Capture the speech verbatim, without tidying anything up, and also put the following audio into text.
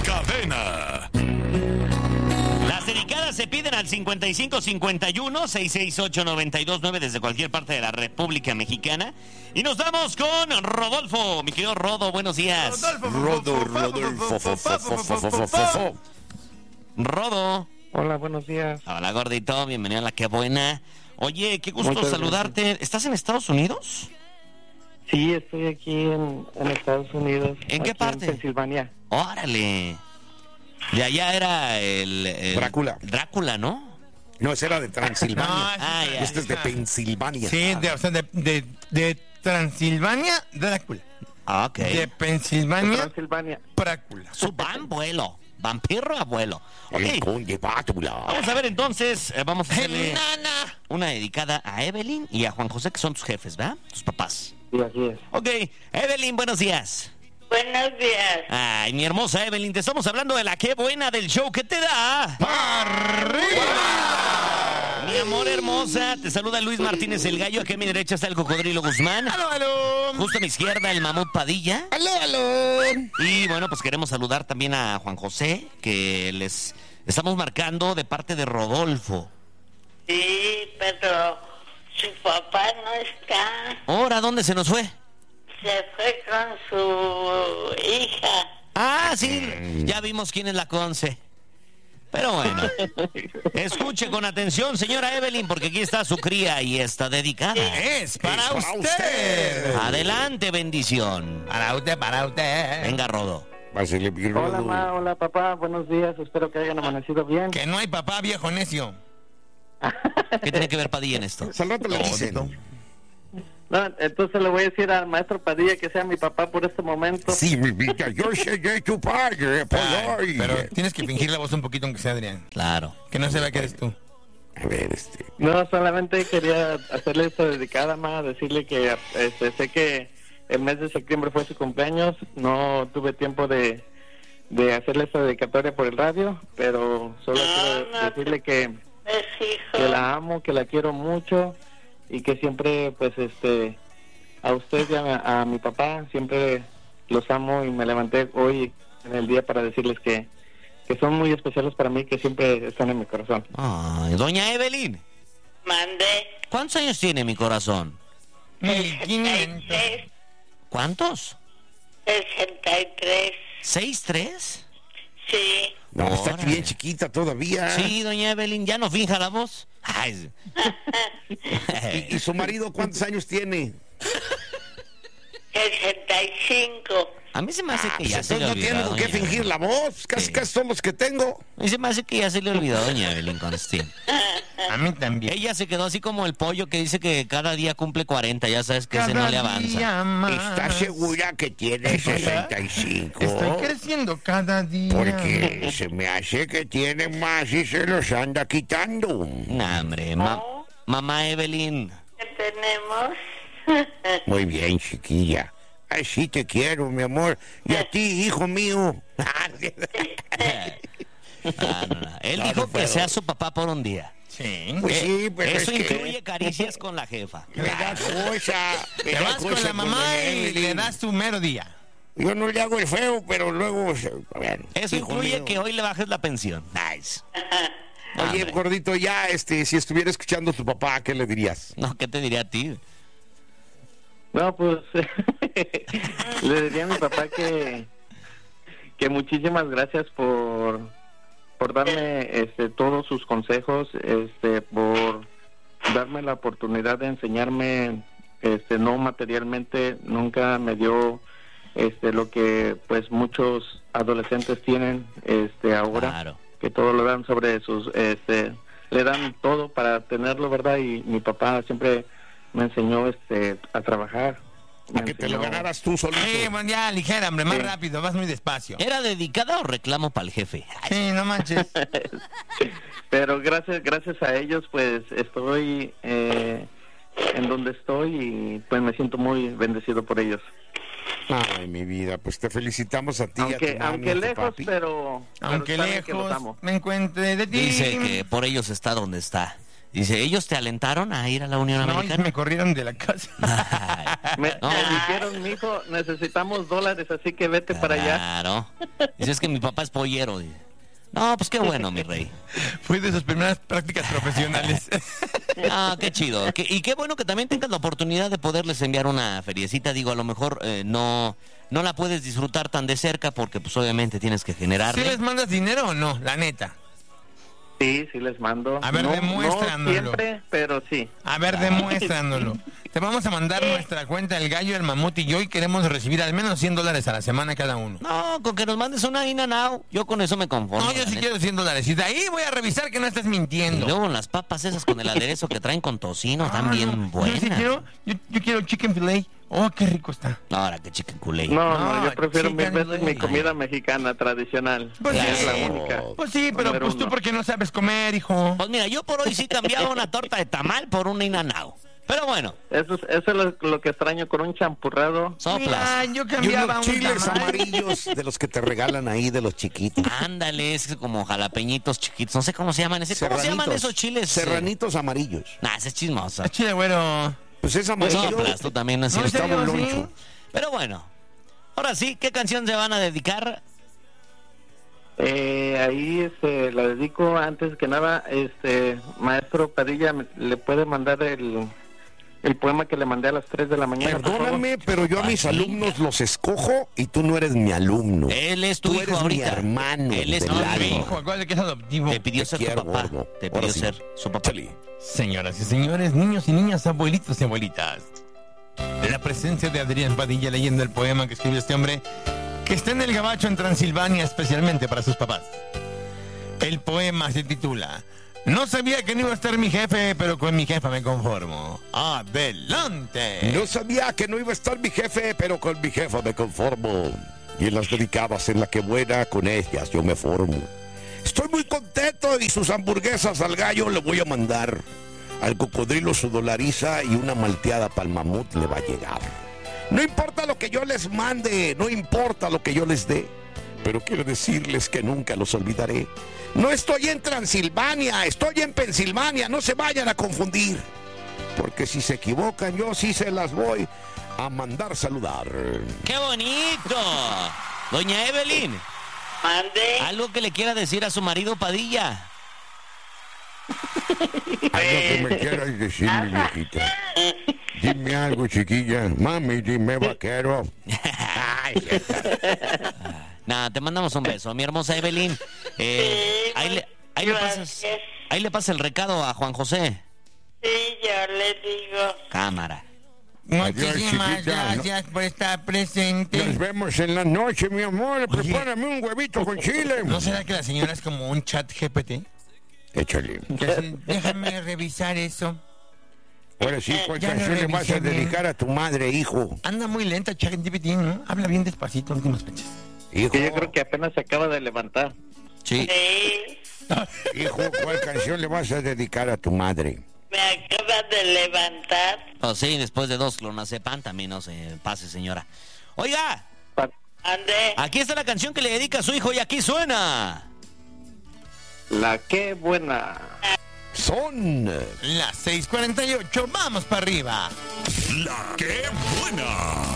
cadena. Las dedicadas se piden al cincuenta y cinco cincuenta y uno, seiscientos sesenta y ocho, noventa y dos nueve desde cualquier parte de la República Mexicana. Y nos vamos con Rodolfo. Mi querido Rodo, buenos días. Rodo, Rodolfo, fo, fo, fo, fo, fo, fo, fo. Rodo. Hola, buenos días. Hola, gordito. Bienvenido a La Qué Buena. Oye, qué gusto Muchas saludarte. gracias. ¿Estás en Estados Unidos? Sí, estoy aquí en, en Estados Unidos. ¿En qué aquí parte? En Pensilvania. Órale. De allá era el, el- Drácula. Drácula, ¿no? No, ese era de Transilvania. No, Ah, ya. Este es de Pensilvania. Sí, de, o sea, de, de, de Transilvania, Drácula. Ah, ok. De De Pensilvania, Pensilvania. Drácula. Su abuelo. Vampiro abuelo. Ok. El conde Bátula. Vamos a ver entonces, eh, vamos a hacerle Nana. una dedicada a Evelyn y a Juan José, que son tus jefes, ¿verdad? Tus papás. Sí, así es. Ok, Evelyn, buenos días. Buenos días. Ay, mi hermosa Evelyn, te estamos hablando de la Qué Buena del show que te da. Mi amor hermosa, te saluda Luis Martínez el Gallo. Aquí a mi derecha está el Cocodrilo Guzmán. Aló, aló. Justo a mi izquierda el Mamut Padilla. Aló, aló. Y bueno, pues queremos saludar también a Juan José, que les estamos marcando de parte de Rodolfo. Sí, pero su papá no está. Ahora, ¿dónde se nos fue? Se fue con su hija. Ah, sí, ya vimos quién es la Conce. Pero bueno, escuche con atención, señora Evelyn, porque aquí está su cría y está dedicada. Es para Es para usted. Adelante, bendición. Para usted, para usted. Venga, Rodo. Pásale, mi Hola, Rodo. ma. Hola, papá. Buenos días. Espero que hayan amanecido bien. Que no hay papá, viejo necio. ¿Qué tiene que ver Padilla en esto? Al rato le dicen. Todo. No, entonces le voy a decir al maestro Padilla que sea mi papá por este momento. Sí, mi vida, yo soy tu padre, pues Ay, hoy. pero tienes que fingir la voz un poquito aunque sea Adrián. Claro. Que no se vea que eres tú. A ver, este... No, solamente quería hacerle esta dedicada, ma. Decirle que este, sé que el mes de septiembre fue su cumpleaños. No tuve tiempo de, de hacerle esta dedicatoria por el radio, pero solo No, quiero no. decirle que... Es hijo. que la amo, que la quiero mucho y que siempre, pues, este, a usted y a, a mi papá, siempre los amo y me levanté hoy en el día para decirles que, que son muy especiales para mí, que siempre están en mi corazón. Ay, doña Evelyn, Mandé ¿cuántos años tiene mi corazón? mil quinientos. sesenta y tres. ¿Cuántos? sesenta y tres. ¿Seis, tres? Sí. No, está Órale. bien chiquita todavía. Sí, doña Evelyn, ya no finja la voz. Ay. ¿Y, y su marido cuántos años tiene? sesenta y cinco. A mí se me hace Ah, que pues ya se le entonces no olvidó. tiene por qué doña fingir Evelyn. la voz. Casi, Sí. casi son los que tengo. A mí se me hace que ya se le olvidó, doña Evelyn Constín. A mí también. Ella se quedó así como el pollo que dice que cada día cumple cuarenta, ya sabes que ese no Cada le avanza. día más. ¿Está segura que tiene sesenta y cinco? Estoy creciendo cada día. Porque se me hace que tiene más y se los anda quitando. Nah, hombre, ma- mamá Evelyn. ¿Qué tenemos? Muy bien, chiquilla. Así te quiero, mi amor. Y a ti, hijo mío. Ah, no, no. Él No, dijo no que puedo. sea su papá por un día. Sí. Pues Eh, sí, pero Eso es que incluye caricias con la jefa. me da cosa. me Te da vas con cosa la mamá doña y Evelyn. le das tu mero día. Yo no le hago el feo, pero luego... A ver, Eso hijo incluye mío. que hoy le bajes la pensión. Nice. Oye, Hombre. gordito, ya, este, si estuviera escuchando a tu papá, ¿qué le dirías? No, ¿qué te diría a ti? No, pues, le diría a mi papá que, que muchísimas gracias por, por darme, este, todos sus consejos, este, por darme la oportunidad de enseñarme, este, no materialmente, nunca me dio, este, lo que, pues, muchos adolescentes tienen, este, ahora, Claro. que todo lo dan sobre sus, este, le dan todo para tenerlo, ¿verdad? Y mi papá siempre me enseñó, este, a trabajar. Me A que te lo enseñó- ganaras tú solito. Sí, bueno, ya, ligera, hombre, más Sí. rápido, vas muy despacio. ¿Era dedicada o reclamo para el jefe? Ay, Sí, no manches. Pero gracias, gracias a ellos, pues, estoy eh, en donde estoy y, pues, me siento muy bendecido por ellos. Ay, mi vida, pues te felicitamos a ti, a Aunque, tu mami, aunque a tu lejos, papi. pero... pero Aunque saben que los lejos amo. me encuentre de ti. Dice que por ellos está donde está. Dice, ¿ellos te alentaron a ir a la Unión No, y Americana? me corrieron de la casa. Me, No. me dijeron, mijo, necesitamos dólares, así que vete para allá. Claro. Dice, es que mi papá es pollero. Dice. No, pues qué bueno, mi rey. Fue de sus primeras prácticas profesionales. Ah, qué chido. Qué- y qué bueno que también tengas la oportunidad de poderles enviar una feriecita. Digo, a lo mejor eh, no, no la puedes disfrutar tan de cerca porque pues obviamente tienes que ¿Sí generarle. les mandas dinero o no? La neta. Sí, sí les mando. A ver, no, demuéstranoslo. no siempre, pero sí. A ver, demuéstranoslo. Te vamos a mandar nuestra cuenta, el gallo, el mamut y yo, y queremos recibir al menos cien dólares a la semana cada uno. No, con que nos mandes una in and out, yo con eso me conformo. No, yo la sí neta. quiero cien dólares. Y de ahí voy a revisar que no estés Y mintiendo. luego las papas esas con el aderezo que traen con tocino, Ah, están bien no. buenas. Yo sí quiero, yo, yo quiero chicken filet. Oh, qué rico está. Ahora que chicken culé. No, no, No, yo prefiero mil chicken veces mi leg. comida mexicana tradicional. Pues que sí. es la única. Pues sí, pero Número pues tú uno. porque no sabes comer, hijo. Pues mira, yo por hoy sí cambiaba una torta de tamal por un in and out. Pero bueno, Eso es, eso es lo, lo que extraño con un champurrado. soplas. Mira, yo Y cambiaba unos un chiles tamal. amarillos de los que te regalan ahí, de los chiquitos. Ándale, es como jalapeñitos chiquitos. No sé cómo se llaman ese. ¿Cómo se llaman esos chiles? Serranitos amarillos. Nah, ese es chismoso. Ah, chile, güero. Pues es amarillo. Soplas, tú también, ¿no es No, ¿en cierto? serio? Está ¿Sí? boloncho. Pero bueno, ahora sí, ¿qué canción se van a dedicar? Eh, ahí este, la dedico antes que nada, este maestro Padilla, ¿me- ¿le puede mandar el, el poema que le mandé a las tres de la mañana? por favor? Perdóname, pero yo a mis ¿Ah, sí? alumnos los escojo y tú no eres mi alumno. Él es tu Tú hijo eres mi ahorita. hermano Él es del tu alma. hijo. Acuérdate que es adoptivo. Te pidió Te ser tu quiero, papá. gordo. Te Ahora pidió sí. ser su papá. Chale. Señoras y señores, niños y niñas, abuelitos y abuelitas. La presencia de Adrián Padilla leyendo el poema que escribió este hombre, que está en el Gabacho en Transilvania, especialmente para sus papás. El poema se titula No sabía que no iba a estar mi jefe, pero con mi jefa me conformo. ¡Adelante! No sabía que no iba a estar mi jefe, pero con mi jefa me conformo. Y en las dedicadas en la que buena, con ellas yo me formo. Estoy muy contento y sus hamburguesas al gallo le voy a mandar. Al cocodrilo su dolariza y una malteada pa'l mamut le va a llegar. No importa lo que yo les mande, no importa lo que yo les dé, pero quiero decirles que nunca los olvidaré. No estoy en Transilvania, estoy en Pensilvania, no se vayan a confundir. Porque si se equivocan, yo sí se las voy a mandar saludar. ¡Qué bonito! Doña Evelyn, Mande. algo que le quiera decir a su marido Padilla. Algo que me quieras decir, mi viejita. Dime algo, chiquilla. Mami, dime, vaquero. Nada, te mandamos un beso, mi hermosa Evelyn. Eh, Sí, ahí, le, ahí, le pasas, gracias. ahí le pasa el recado a Juan José. Sí, yo le digo. Cámara. Muchísimas Adiós, chiquita, gracias por estar presente. Nos vemos en la noche, mi amor. Oye. Prepárame un huevito con chile. ¿No será que la señora es como un chat G P T? Échale. Que así, déjame revisar eso. Ahora sí, ¿cuál Ya lo canción le vas a revisé bien. dedicar a tu madre, hijo? Anda muy lenta chat G P T, ¿no? Habla bien despacito en últimas fechas. Hijo, Que yo creo que apenas se acaba de levantar. Sí. Sí, hijo, ¿cuál canción le vas a dedicar a tu madre? me acaba de levantar. Oh, sí, después de dos clonazepam también no se pase, señora. Oiga, Pa- Mande. aquí está la canción que le dedica a su hijo y aquí suena. La que buena. Son... Las seis cuarenta y ocho, vamos para arriba. La que buena.